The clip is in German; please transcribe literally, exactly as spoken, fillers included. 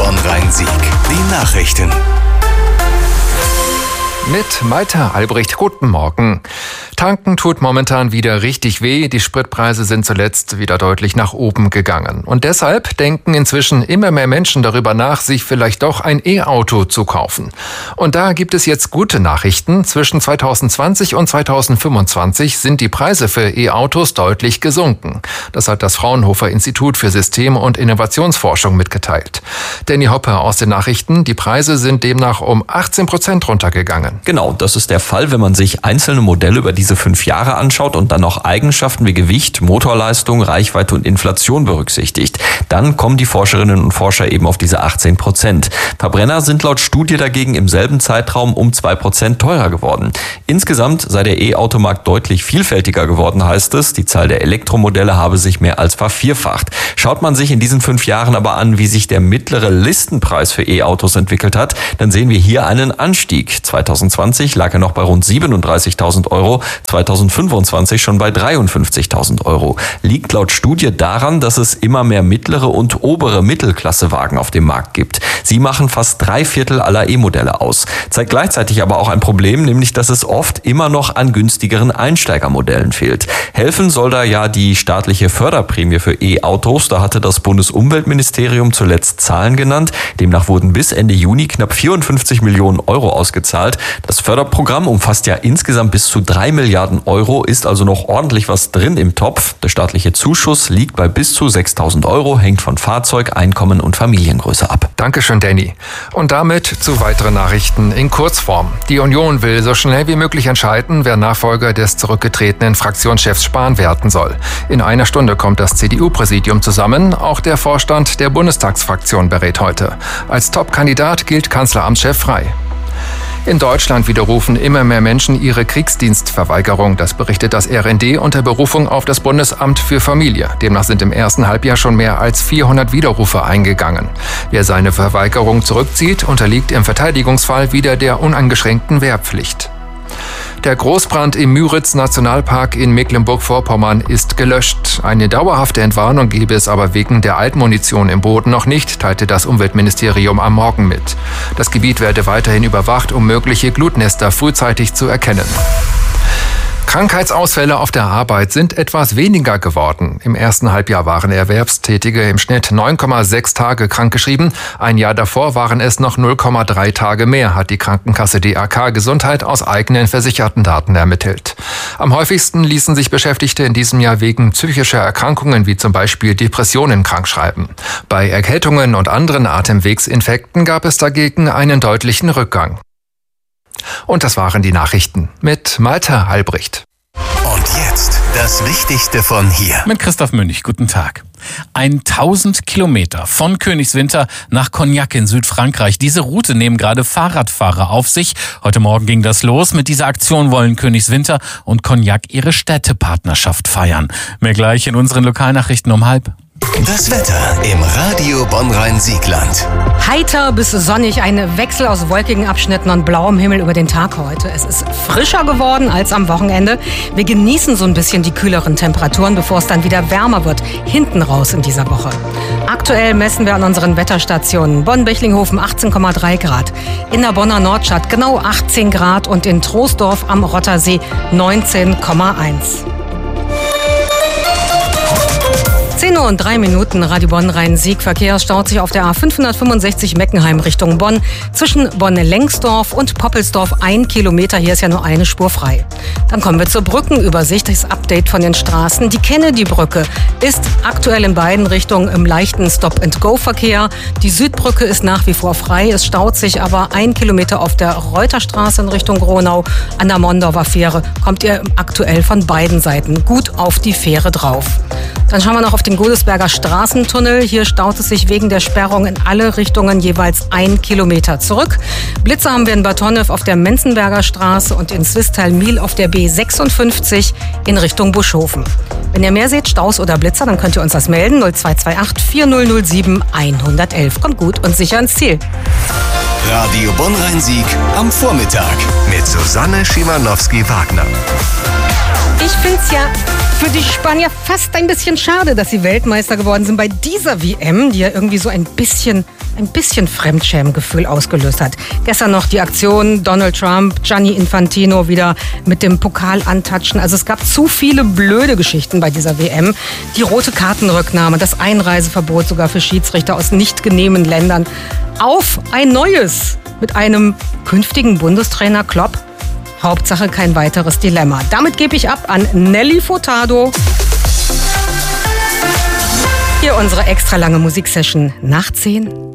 Bonn-Rhein-Sieg. Die Nachrichten. Mit Malte Albrecht, guten Morgen. Tanken tut momentan wieder richtig weh. Die Spritpreise sind zuletzt wieder deutlich nach oben gegangen. Und deshalb denken inzwischen immer mehr Menschen darüber nach, sich vielleicht doch ein E-Auto zu kaufen. Und da gibt es jetzt gute Nachrichten. Zwischen zweitausendzwanzig und zweitausendfünfundzwanzig sind die Preise für E-Autos deutlich gesunken. Das hat das Fraunhofer Institut für System- und Innovationsforschung mitgeteilt. Danny Hoppe aus den Nachrichten. Die Preise sind demnach um achtzehn Prozent runtergegangen. Genau, das ist der Fall, wenn man sich einzelne Modelle über diese fünf Jahre anschaut und dann noch Eigenschaften wie Gewicht, Motorleistung, Reichweite und Inflation berücksichtigt. Dann kommen die Forscherinnen und Forscher eben auf diese achtzehn Prozent. Verbrenner sind laut Studie dagegen im selben Zeitraum um zwei Prozent teurer geworden. Insgesamt sei der E-Automarkt deutlich vielfältiger geworden, heißt es. Die Zahl der Elektromodelle habe sich mehr als vervierfacht. Schaut man sich in diesen fünf Jahren aber an, wie sich der mittlere Listenpreis für E-Autos entwickelt hat, dann sehen wir hier einen Anstieg. zweitausendzwanzig lag er noch bei rund siebenunddreißigtausend Euro, zweitausendfünfundzwanzig schon bei dreiundfünfzigtausend Euro. Liegt laut Studie daran, dass es immer mehr mittlere und obere Mittelklassewagen auf dem Markt gibt. Sie machen fast drei Viertel aller E-Modelle aus. Zeigt gleichzeitig aber auch ein Problem, nämlich dass es oft immer noch an günstigeren Einsteigermodellen fehlt. Helfen soll da ja die staatliche Förderprämie für E-Autos. Da hatte das Bundesumweltministerium zuletzt Zahlen genannt. Demnach wurden bis Ende Juni knapp vierundfünfzig Millionen Euro ausgezahlt. Das Förderprogramm umfasst ja insgesamt bis zu drei Milliarden Euro, ist also noch ordentlich was drin im Topf. Der staatliche Zuschuss liegt bei bis zu sechstausend Euro, hängt von Fahrzeug, Einkommen und Familiengröße ab. Dankeschön, Danny. Und damit zu weiteren Nachrichten in Kurzform. Die Union will so schnell wie möglich entscheiden, wer Nachfolger des zurückgetretenen Fraktionschefs Spahn werden soll. In einer Stunde kommt das C D U-Präsidium zusammen. Auch der Vorstand der Bundestagsfraktion berät heute. Als Top-Kandidat gilt Kanzleramtschef Frey. In Deutschland widerrufen immer mehr Menschen ihre Kriegsdienstverweigerung. Das berichtet das R N D unter Berufung auf das Bundesamt für Familie. Demnach sind im ersten Halbjahr schon mehr als vierhundert Widerrufe eingegangen. Wer seine Verweigerung zurückzieht, unterliegt im Verteidigungsfall wieder der uneingeschränkten Wehrpflicht. Der Großbrand im Müritz-Nationalpark in Mecklenburg-Vorpommern ist gelöscht. Eine dauerhafte Entwarnung gebe es aber wegen der Altmunition im Boden noch nicht, teilte das Umweltministerium am Morgen mit. Das Gebiet werde weiterhin überwacht, um mögliche Glutnester frühzeitig zu erkennen. Krankheitsausfälle auf der Arbeit sind etwas weniger geworden. Im ersten Halbjahr waren Erwerbstätige im Schnitt neun Komma sechs Tage krankgeschrieben. Ein Jahr davor waren es noch null Komma drei Tage mehr, hat die Krankenkasse D A K Gesundheit aus eigenen versicherten Daten ermittelt. Am häufigsten ließen sich Beschäftigte in diesem Jahr wegen psychischer Erkrankungen wie zum Beispiel Depressionen krankschreiben. Bei Erkältungen und anderen Atemwegsinfekten gab es dagegen einen deutlichen Rückgang. Und das waren die Nachrichten mit Malte Albrecht. Und jetzt das Wichtigste von hier. Mit Christoph Münch, guten Tag. tausend Kilometer von Königswinter nach Cognac in Südfrankreich. Diese Route nehmen gerade Fahrradfahrer auf sich. Heute Morgen ging das los. Mit dieser Aktion wollen Königswinter und Cognac ihre Städtepartnerschaft feiern. Mehr gleich in unseren Lokalnachrichten um halb. Das Wetter im Radio Bonn-Rhein-Siegland. Heiter bis sonnig, ein Wechsel aus wolkigen Abschnitten und blauem Himmel über den Tag heute. Es ist frischer geworden als am Wochenende. Wir genießen so ein bisschen die kühleren Temperaturen, bevor es dann wieder wärmer wird, hinten raus in dieser Woche. Aktuell messen wir an unseren Wetterstationen Bonn-Bechlinghofen achtzehn Komma drei Grad, in der Bonner Nordstadt genau achtzehn Grad und in Troisdorf am Rottersee neunzehn Komma eins. zehn Uhr und drei Minuten, Radio Bonn-Rhein-Sieg. Verkehr staut sich auf der A fünfhundertfünfundsechzig Meckenheim Richtung Bonn. Zwischen Bonn-Lengsdorf und Poppelsdorf ein Kilometer. Hier ist ja nur eine Spur frei. Dann kommen wir zur Brückenübersicht. Das Update von den Straßen. Die Kennedy-Brücke ist aktuell in beiden Richtungen im leichten Stop-and-Go-Verkehr. Die Südbrücke ist nach wie vor frei. Es staut sich aber ein Kilometer auf der Reuterstraße in Richtung Gronau. An der Mondorfer Fähre kommt ihr aktuell von beiden Seiten gut auf die Fähre drauf. Dann schauen wir noch auf den Godesberger Straßentunnel. Hier staut es sich wegen der Sperrung in alle Richtungen jeweils ein Kilometer zurück. Blitzer haben wir in Bad Honnef auf der Menzenberger Straße und in Swisttal-Miel auf der B sechsundfünfzig in Richtung Buschhofen. Wenn ihr mehr seht, Staus oder Blitzer, dann könnt ihr uns das melden. null zwei zwei acht vier null null sieben eins eins eins. Kommt gut und sicher ins Ziel. Radio Bonn-Rhein-Sieg am Vormittag mit Susanne Schimanowski-Wagner. Ich finde es ja für die Spanier fast ein bisschen schade, dass sie Weltmeister geworden sind bei dieser W M, die ja irgendwie so ein bisschen ein bisschen Fremdschämengefühl ausgelöst hat. Gestern noch die Aktion Donald Trump, Gianni Infantino wieder mit dem Pokal antatschen. Also es gab zu viele blöde Geschichten bei dieser W M. Die rote Kartenrücknahme, das Einreiseverbot sogar für Schiedsrichter aus nicht genehmen Ländern. Auf ein neues mit einem künftigen Bundestrainer Klopp. Hauptsache kein weiteres Dilemma. Damit gebe ich ab an Nelly Furtado. Hier unsere extra lange Musiksession nach zehn.